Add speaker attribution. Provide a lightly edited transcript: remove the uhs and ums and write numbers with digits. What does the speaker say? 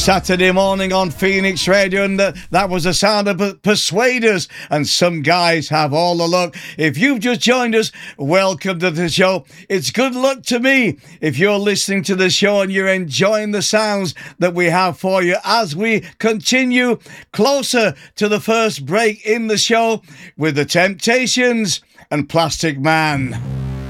Speaker 1: Saturday morning on Phoenix Radio, and that was the sound of Persuaders, and Some Guys Have All the Luck. If you've just joined us, welcome to the show. It's good luck to me if you're listening to the show and you're enjoying the sounds that we have for you as we continue closer to the first break in the show with The Temptations and Plastic Man.